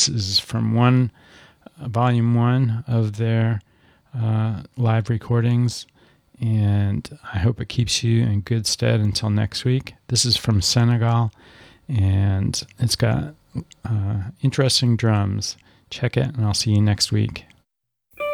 This is from volume 1 of their live recordings, and I hope it keeps you in good stead until next week. This is from Senegal, and it's got interesting drums. Check it, and I'll see you next week.